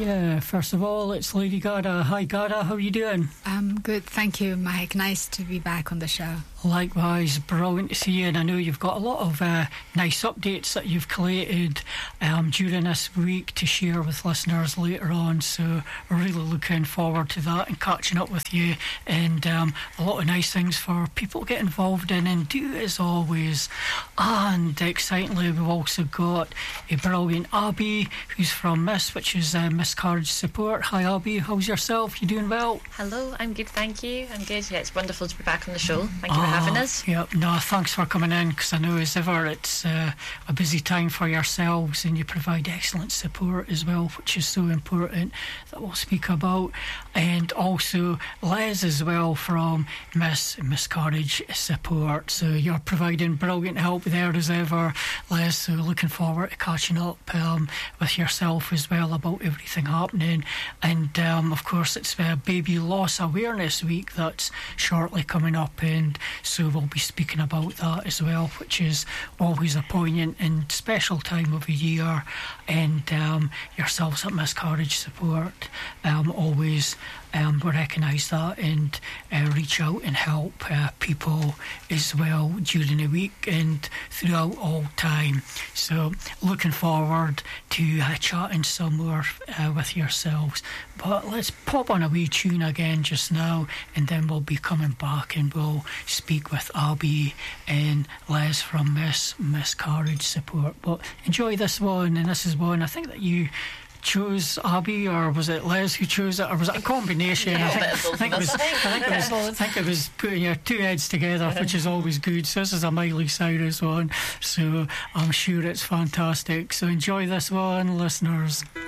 Yeah, first of all, it's Lady Gada. Hi Gada, how are you doing? I'm good, thank you, Mike. Nice to be back on the show. Likewise, brilliant to see you, and I know you've got a lot of nice updates that you've collated during this week to share with listeners later on, so we're really looking forward to that and catching up with you, and a lot of nice things for people to get involved in and do as always. And excitingly, we've also got a brilliant Abby who's from Miss, which is Miscarriage Support. Hi Abby, how's yourself? You doing well? Hello, I'm good, thank you. I'm good. Yeah, it's wonderful to be back on the show. Thank you for having us. Yeah, no, thanks for coming in, because I know as ever it's a busy time for yourselves, and you provide excellent support as well, which is so important, that we'll speak about. And also Les as well from Miscarriage Support, so you're providing brilliant help there as ever, Les, so looking forward to catching up with yourself as well about everything happening. And of course it's Baby Loss Awareness Week that's shortly coming up, and so we'll be speaking about that as well, which is always a poignant and special time of the year. And yourselves at Miscarriage Support always recognise that and reach out and help people as well during the week and throughout all time. So looking forward to chatting some more with yourselves. But let's pop on a wee tune again just now, and then we'll be coming back and we'll speak with Abby and Les from Miscarriage Support. But enjoy this one, and this is one I think that you chose, Abby, or was it Les who chose it, or was it a combination? Yeah, I think it was putting your two heads together, which is always good. So this is a Miley Cyrus one, so I'm sure it's fantastic. So enjoy this one, listeners.